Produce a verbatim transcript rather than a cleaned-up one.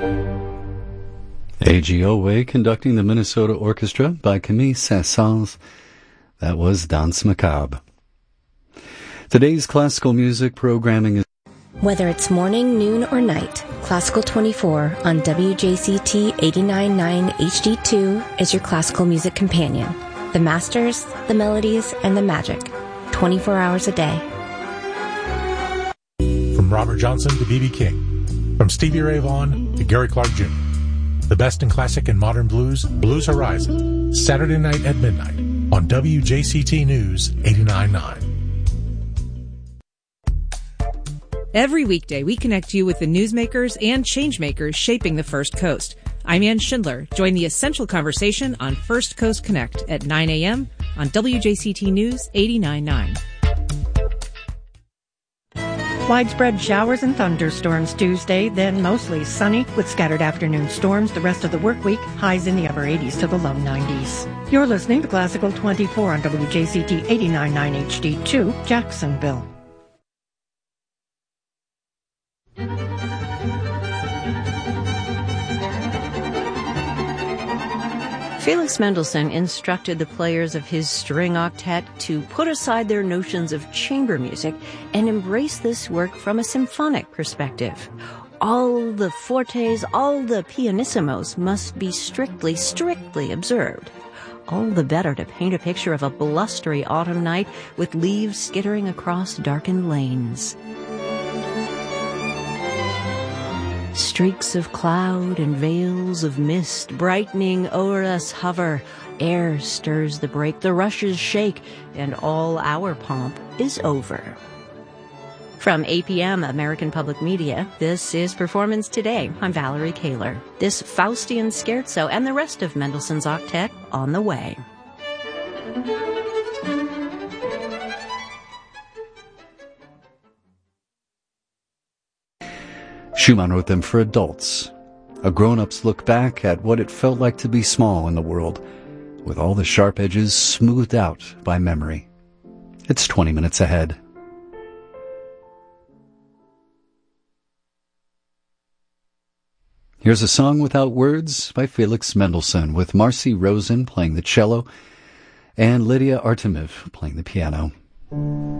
A G Owe conducting the Minnesota Orchestra by Camille Saint-Saëns. That was Danse Macabre. Today's classical music programming is... Whether it's morning, noon, or night, Classical twenty-four on W J C T eighty-nine point nine H D two is your classical music companion. The masters, the melodies, and the magic. twenty-four hours a day. From Robert Johnson to B B King. From Stevie Ray Vaughan to Gary Clark Junior The best in classic and modern blues, Blues Horizon. Saturday night at midnight on W J C T News eighty-nine point nine. Every weekday, we connect you with the newsmakers and changemakers shaping the First Coast. I'm Ann Schindler. Join the essential conversation on First Coast Connect at nine a.m. on W J C T News eighty-nine point nine. Widespread showers and thunderstorms Tuesday, then mostly sunny with scattered afternoon storms the rest of the work week, highs in the upper eighties to the low nineties. You're listening to Classical twenty-four on W J C T eighty-nine point nine H D two, Jacksonville. Felix Mendelssohn instructed the players of his string octet to put aside their notions of chamber music and embrace this work from a symphonic perspective. All the fortes, all the pianissimos must be strictly, strictly observed. All the better to paint a picture of a blustery autumn night with leaves skittering across darkened lanes. Streaks of cloud and veils of mist brightening o'er us hover. Air stirs the break, the rushes shake, and all our pomp is over. From A P M American Public Media, this is Performance Today. I'm Valerie Kaler. This Faustian scherzo and the rest of Mendelssohn's octet on the way. Schumann wrote them for adults. A grown-up's look back at what it felt like to be small in the world, with all the sharp edges smoothed out by memory. It's twenty minutes ahead. Here's a song without words by Felix Mendelssohn, with Marcy Rosen playing the cello and Lydia Artemiev playing the piano.